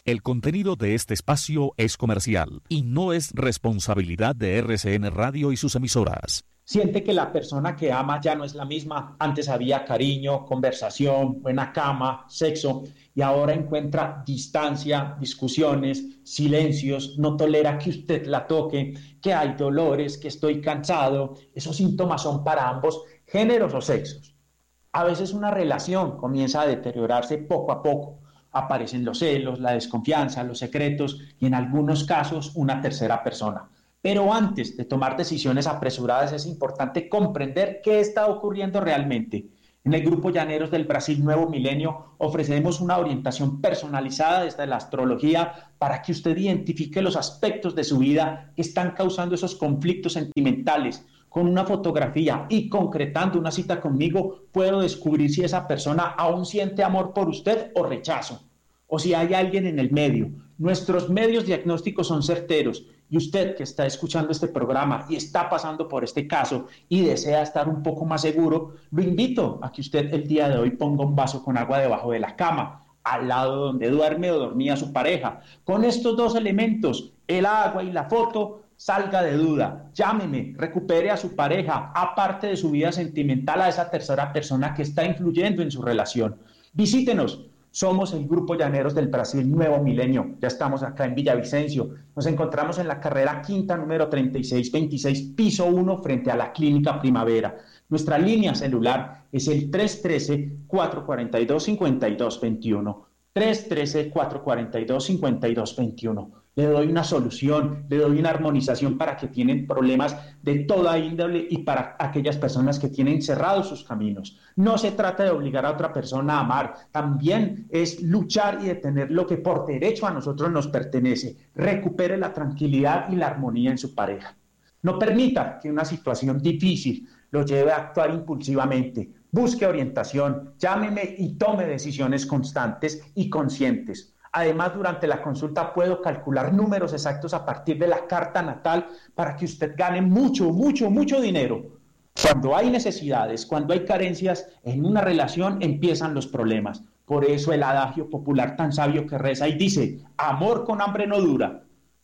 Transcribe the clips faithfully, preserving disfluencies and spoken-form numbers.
El contenido de este espacio es comercial y no es responsabilidad de R C N Radio y sus emisoras. Siente que la persona que ama ya no es la misma. Antes había cariño, conversación, buena cama, sexo, y ahora encuentra distancia, discusiones, silencios, no tolera que usted la toque, que hay dolores, que estoy cansado. Esos síntomas son para ambos géneros o sexos. A veces una relación comienza a deteriorarse poco a poco. Aparecen los celos, la desconfianza, los secretos y en algunos casos una tercera persona. Pero antes de tomar decisiones apresuradas es importante comprender qué está ocurriendo realmente. En el Grupo Llaneros del Brasil Nuevo Milenio ofrecemos una orientación personalizada desde la astrología para que usted identifique los aspectos de su vida que están causando esos conflictos sentimentales. Con una fotografía y concretando una cita conmigo, puedo descubrir si esa persona aún siente amor por usted o rechazo, o si hay alguien en el medio. Nuestros medios diagnósticos son certeros y usted que está escuchando este programa y está pasando por este caso y desea estar un poco más seguro, lo invito a que usted el día de hoy ponga un vaso con agua debajo de la cama, al lado donde duerme o dormía su pareja. Con estos dos elementos, el agua y la foto, salga de duda, llámeme, recupere a su pareja, aparte de su vida sentimental, a esa tercera persona que está influyendo en su relación. Visítenos, somos el Grupo Llaneros del Brasil Nuevo Milenio, ya estamos acá en Villavicencio, nos encontramos en la carrera quinta número treinta y seis veintiséis, piso uno, frente a la Clínica Primavera. Nuestra línea celular es el tres uno tres, cuatro cuatro dos, cinco dos dos uno, tres uno tres, cuatro cuatro dos, cinco dos dos uno. Le doy una solución, le doy una armonización para que tienen problemas de toda índole y para aquellas personas que tienen cerrados sus caminos. No se trata de obligar a otra persona a amar, también es luchar y detener lo que por derecho a nosotros nos pertenece. Recupere la tranquilidad y la armonía en su pareja. No permita que una situación difícil lo lleve a actuar impulsivamente. Busque orientación, llámeme y tome decisiones constantes y conscientes. Además, durante la consulta puedo calcular números exactos a partir de la carta natal para que usted gane mucho, mucho, mucho dinero. Cuando hay necesidades, cuando hay carencias en una relación, empiezan los problemas. Por eso el adagio popular tan sabio que reza y dice, amor con hambre no dura.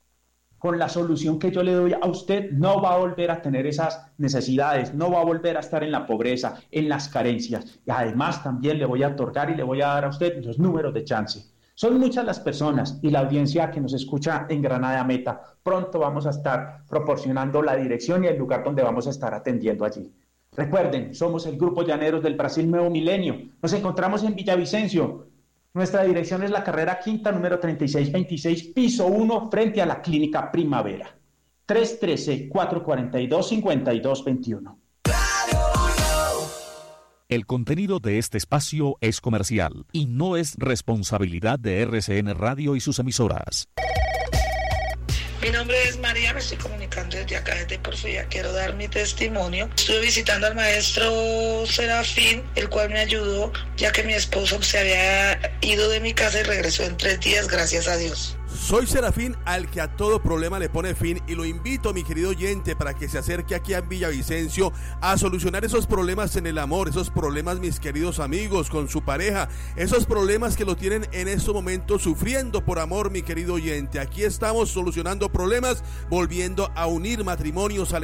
Con la solución que yo le doy a usted, no va a volver a tener esas necesidades, no va a volver a estar en la pobreza, en las carencias. Y además también le voy a otorgar y le voy a dar a usted los números de chance. Son muchas las personas y la audiencia que nos escucha en Granada Meta. Pronto vamos a estar proporcionando la dirección y el lugar donde vamos a estar atendiendo allí. Recuerden, somos el Grupo Llaneros del Brasil Nuevo Milenio. Nos encontramos en Villavicencio. Nuestra dirección es la carrera quinta, número treinta y seis veintiséis, piso uno, frente a la Clínica Primavera. tres uno tres, cuatro cuatro dos, cinco dos dos uno. El contenido de este espacio es comercial y no es responsabilidad de R C N Radio y sus emisoras. Mi nombre es María, me estoy comunicando desde acá, desde Porfía. Quiero dar mi testimonio. Estuve visitando al maestro Serafín, el cual me ayudó, ya que mi esposo se había ido de mi casa y regresó en tres días, gracias a Dios. Soy Serafín, al que a todo problema le pone fin, y lo invito, mi querido oyente, para que se acerque aquí a Villavicencio a solucionar esos problemas en el amor, esos problemas, mis queridos amigos, con su pareja, esos problemas que lo tienen en estos momentos sufriendo por amor, mi querido oyente. Aquí estamos solucionando problemas, volviendo a unir matrimonios al